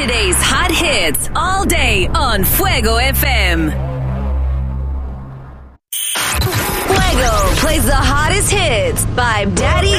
Saturday's hot hits all day on Fuego FM. Fuego plays the hottest hits by Daddy